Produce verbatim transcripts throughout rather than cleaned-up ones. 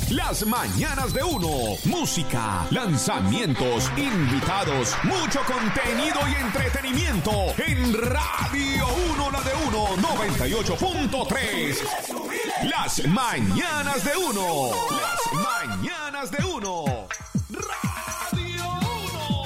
Las mañanas de uno. Música, lanzamientos, invitados, mucho contenido y entretenimiento en Radio uno, la de uno, noventa y ocho punto tres. Las mañanas de uno. Las mañanas de uno. Radio uno.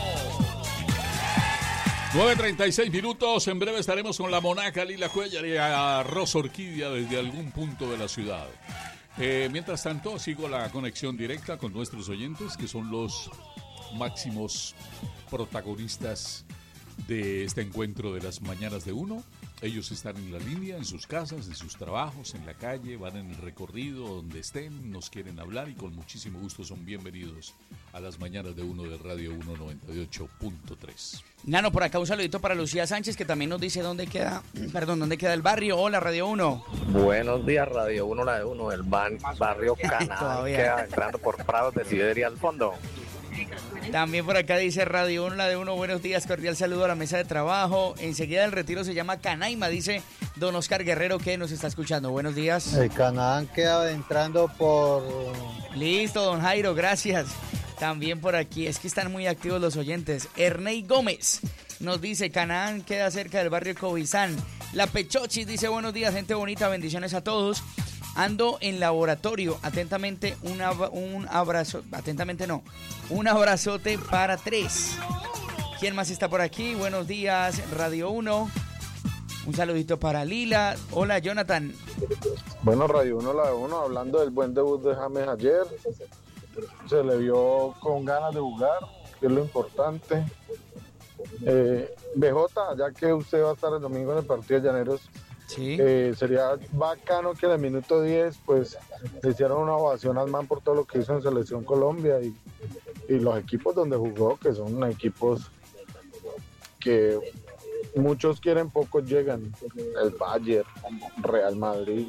nueve treinta y seis minutos. En breve estaremos con la Monaca Lila Cuellar y a Rosa Orquídea desde algún punto de la ciudad. Eh, mientras tanto, sigo la conexión directa con nuestros oyentes, que son los máximos protagonistas de este encuentro de las mañanas de uno. Ellos están en la línea, en sus casas, en sus trabajos, en la calle, van en el recorrido, donde estén, nos quieren hablar y con muchísimo gusto son bienvenidos a las mañanas de uno de Radio uno noventa y ocho punto tres. Nano, por acá un saludito para Lucía Sánchez, que también nos dice dónde queda, perdón, dónde queda el barrio. Hola, Radio uno. Buenos días, Radio uno, la de uno, el ban, barrio Canadá, queda entrando por Prados de Siberia al fondo. También por acá dice Radio uno, la de uno, buenos días, cordial saludo a la mesa de trabajo. Enseguida del retiro se llama Canaima, dice don Oscar Guerrero, que nos está escuchando. Buenos días. El Canadá queda entrando por... Listo, don Jairo, gracias. También por aquí, es que están muy activos los oyentes. Ernei Gómez nos dice, Canaán queda cerca del barrio Cobizán. La Pechochis dice, buenos días, gente bonita, bendiciones a todos. Ando en laboratorio, atentamente un, ab- un abrazo, atentamente no, un abrazote para tres. ¿Quién más está por aquí? Buenos días, Radio uno. Un saludito para Lila. Hola, Jonathan. Bueno, Radio uno, la de uno, hablando del buen debut de James ayer. Se le vio con ganas de jugar, que es lo importante. Eh, B J, ya que usted va a estar el domingo en el partido de Llaneros, sí. eh, sería bacano que en el minuto diez pues le hicieran una ovación al man por todo lo que hizo en Selección Colombia y, y los equipos donde jugó, que son equipos que muchos quieren, pocos llegan. El Bayern, Real Madrid,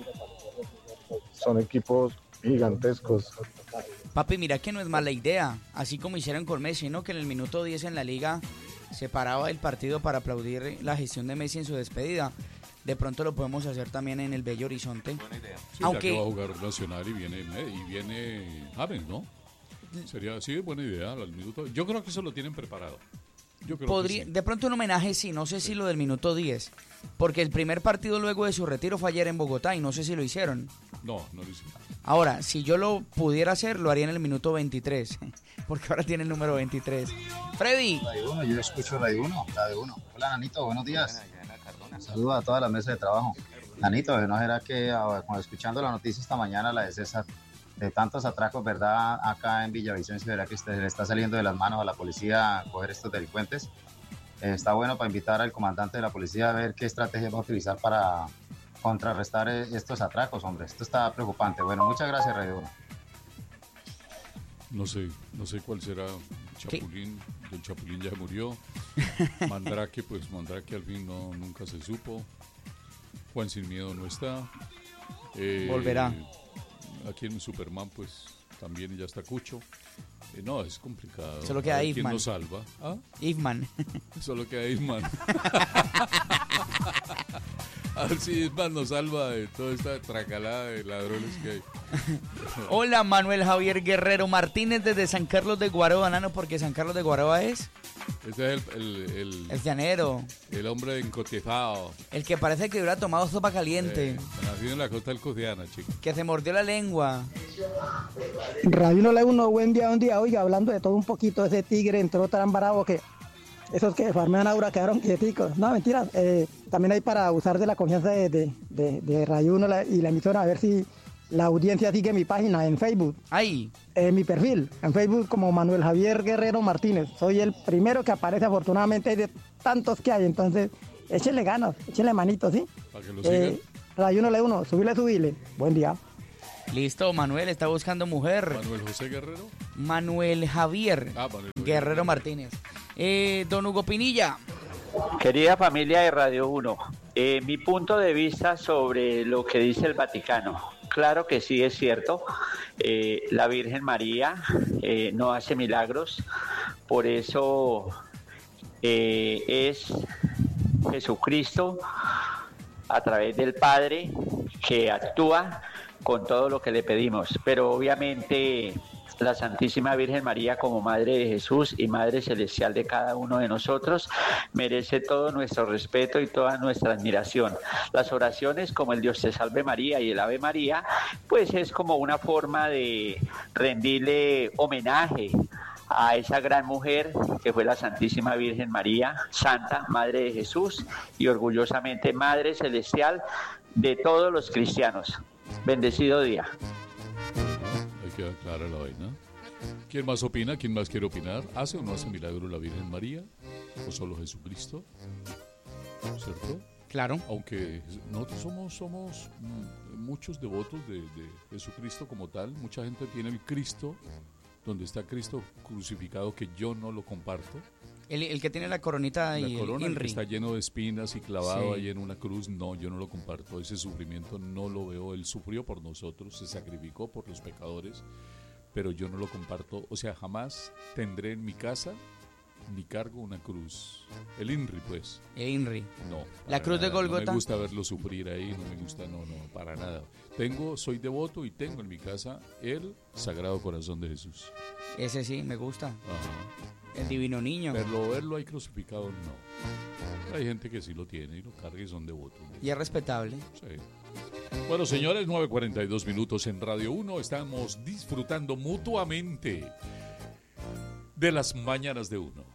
son equipos gigantescos. Papi, mira que no es mala idea, así como hicieron con Messi, ¿no? Que en el minuto diez en la liga se paraba el partido para aplaudir la gestión de Messi en su despedida. De pronto lo podemos hacer también en el Bello Horizonte. Buena idea. Sí, aunque ya que va a jugar Nacional y viene y viene James, ¿no? Sería sí, buena idea al minuto. Yo creo que eso lo tienen preparado. Yo creo podría, que sí. De pronto un homenaje, sí, no sé sí. si lo del minuto diez, porque el primer partido luego de su retiro fue ayer en Bogotá y no sé si lo hicieron. No, no lo hicieron. Ahora, si yo lo pudiera hacer, lo haría en el minuto veintitrés, porque ahora tiene el número veintitrés. Freddy. Radio uno, yo escucho Radio uno, Radio uno. Hola, Nanito, buenos días. Saludos a toda la mesa de trabajo. Nanito, ¿no será que cuando escuchando la noticia esta mañana, la de César, de tantos atracos, ¿verdad? Acá en Villavicencio, ¿verdad que se le está saliendo de las manos a la policía a coger estos delincuentes? Eh, está bueno para invitar al comandante de la policía a ver qué estrategia va a utilizar para contrarrestar estos atracos, hombre. Esto está preocupante. Bueno, muchas gracias, Radio uno. No sé, no sé cuál será Chapulín. ¿Qué? El Chapulín ya murió. Mandrake, pues Mandrake al fin no, nunca se supo. Juan Sin Miedo no está. Eh, Volverá. Aquí en Superman, pues también ya está Cucho. Eh, no, es complicado. Solo queda Ifman. ¿Quién nos salva? ¿Ah? Ifman. Solo queda Ifman. A ver si Ifman nos salva de toda esta tracalada de ladrones que hay. Hola, Manuel Javier Guerrero Martínez desde San Carlos de Guaroa, Nano, porque San Carlos de Guaroa es... Este es el... El, el, el llanero. El hombre encotizado. El que parece que hubiera tomado sopa caliente. Eh, nacido en la costa del Codiana, chico. Que se mordió la lengua. Radio uno, la uno, buen día, buen día. Oiga, hablando de todo un poquito, ese tigre entró tan bravo que esos que farmean aura quedaron quieticos. No, mentira. Eh, también hay para usar de la confianza de, de, de, de Radio uno y la emisora, a ver si la audiencia sigue mi página en Facebook. Ahí. Eh, mi perfil en Facebook como Manuel Javier Guerrero Martínez. Soy el primero que aparece, afortunadamente, de tantos que hay. Entonces, échenle ganas, échenle manitos, ¿sí? Para que lo sigan. Eh, Radio uno, la uno, subile, subile. Buen día. Listo, Manuel está buscando mujer. Manuel José Guerrero. Manuel Javier ah, Manuel Guerrero Martínez. Eh, don Hugo Pinilla. Querida familia de Radio uno, eh, mi punto de vista sobre lo que dice el Vaticano. Claro que sí es cierto, eh, la Virgen María eh, no hace milagros, por eso eh, es Jesucristo a través del Padre que actúa con todo lo que le pedimos, pero obviamente la Santísima Virgen María, como Madre de Jesús y Madre Celestial de cada uno de nosotros, merece todo nuestro respeto y toda nuestra admiración. Las oraciones como el Dios te salve María y el Ave María, pues es como una forma de rendirle homenaje a esa gran mujer que fue la Santísima Virgen María, Santa, Madre de Jesús y orgullosamente Madre Celestial de todos los cristianos. Bendecido día. Hay que aclarar la vaina. ¿Quién más opina? ¿Quién más quiere opinar? ¿Hace o no hace milagro la Virgen María? ¿O solo Jesucristo? ¿Cierto? Claro. Aunque nosotros somos, somos muchos devotos de, de Jesucristo como tal. Mucha gente tiene el Cristo, donde está Cristo crucificado, que yo no lo comparto. El, el que tiene la coronita y la corona, el que está lleno de espinas y clavado sí. ahí en una cruz, no, yo no lo comparto. Ese sufrimiento no lo veo. Él sufrió por nosotros, se sacrificó por los pecadores, pero yo no lo comparto. O sea, jamás tendré en mi casa ni cargo una cruz. El INRI, pues. El INRI. No. La cruz nada. de Golgota. No me gusta verlo sufrir ahí, no me gusta, no, no, para nada. Tengo, soy devoto y tengo en mi casa el Sagrado Corazón de Jesús. Ese sí, me gusta. Ajá. El Divino Niño. Verlo, verlo ahí crucificado, no. Hay gente que sí lo tiene y lo carga y son devotos, ¿no? Y es respetable. Sí. Bueno, señores, nueve cuarenta y dos minutos en Radio uno. Estamos disfrutando mutuamente de las mañanas de uno.